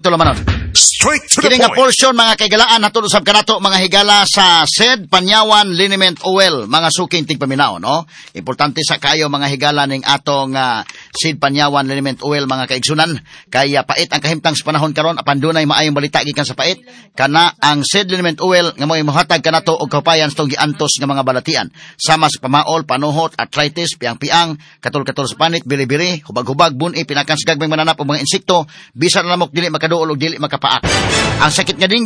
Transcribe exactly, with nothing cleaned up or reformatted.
Tulumanon. Straight to the Kini nga point. portion mga kaigalaan natulog sab kanato mga higala sa S E D, Panyawan, Liniment Oil, mga suking tigpaminaw, no? Importante sa kayo mga higala ning atong uh, S E D, Panyawan, Liniment Oil mga kaigsunan. Kaya pait ang kahimtang sa panahon karon apan dunay maayong balita gikan sa pait kana ang S E D, Liniment Oil nga mo'y mohatag kanato og kapayan sa tong giantos nga mga balatian. Sama sa pamaol, panuhot, arthritis, piang-piang, katul-katul sa panit, bili-bili, hubag-hubag, buni, pinakan sa gagmay mananap og mga insekto, bisan lamok dili makaduol og dili makapaak. Ang sakit nga ding